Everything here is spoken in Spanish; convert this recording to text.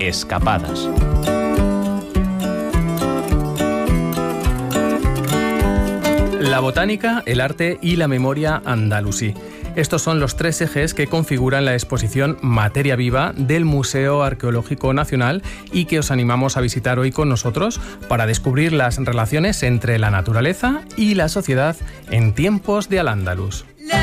Escapadas. La botánica, el arte y la memoria andalusí. Estos son los tres ejes que configuran la exposición Materia Viva del Museo Arqueológico Nacional y que os animamos a visitar hoy con nosotros para descubrir las relaciones entre la naturaleza y la sociedad en tiempos de Al-Ándalus.